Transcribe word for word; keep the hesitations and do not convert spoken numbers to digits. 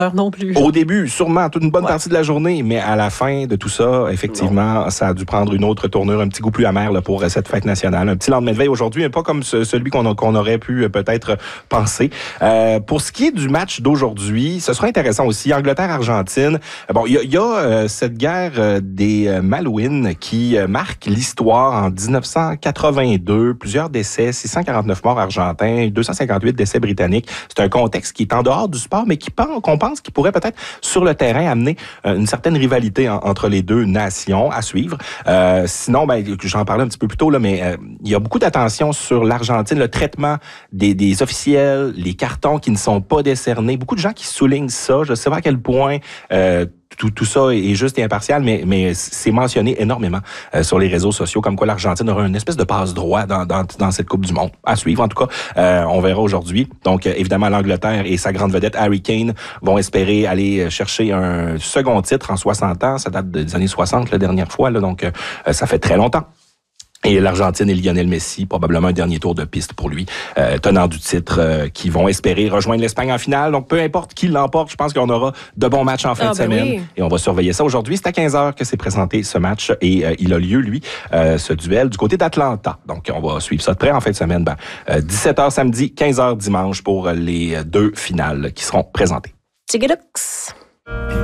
non plus. Au début, sûrement, toute une bonne ouais. partie de la journée, mais à la fin de tout ça, effectivement, non. ça a dû prendre une autre tournure, un petit goût plus amer là, pour cette fête nationale. Un petit lendemain de veille aujourd'hui, mais pas comme ce, celui qu'on, a, qu'on aurait pu euh, peut-être penser. Euh, pour ce qui est du match d'aujourd'hui, ce sera intéressant aussi. Angleterre-Argentine. Bon, il y a, y a euh, cette guerre euh, des euh, Malouines qui euh, marque l'histoire en dix-neuf cent quatre-vingt-deux. Plusieurs décès, six cent quarante-neuf morts argentins, deux cent cinquante-huit décès britanniques. C'est un contexte qui est en dehors du sport, mais qui pense, qu'on pense qui pourrait peut-être sur le terrain amener euh, une certaine rivalité en, entre les deux nations à suivre. Euh, sinon, ben, j'en parlais un petit peu plus tôt, là, mais euh, il y a beaucoup d'attention sur l'Argentine, le traitement des, des officiels, les cartons qui ne sont pas décernés. Beaucoup de gens qui soulignent ça. Je sais pas à quel point euh, Tout, tout ça est juste et impartial, mais, mais c'est mentionné énormément euh, sur les réseaux sociaux, comme quoi l'Argentine aura une espèce de passe-droit dans, dans, dans cette Coupe du Monde. À suivre, en tout cas, euh, on verra aujourd'hui. Donc, euh, évidemment, l'Angleterre et sa grande vedette, Harry Kane, vont espérer aller chercher un second titre en soixante ans. Ça date des années soixante, la dernière fois, là, donc euh, ça fait très longtemps. Et l'Argentine et Lionel Messi, probablement un dernier tour de piste pour lui, euh, tenant du titre, euh, qui vont espérer rejoindre l'Espagne en finale. Donc, peu importe qui l'emporte, je pense qu'on aura de bons matchs en fin ah, de ben semaine. Oui. Et on va surveiller ça. Aujourd'hui, c'est à quinze heures que s'est présenté ce match et euh, il a lieu, lui, euh, ce duel du côté d'Atlanta. Donc, on va suivre ça de près en fin de semaine. Ben, euh, dix-sept heures samedi, quinze heures dimanche pour les deux finales qui seront présentées. Tigidux.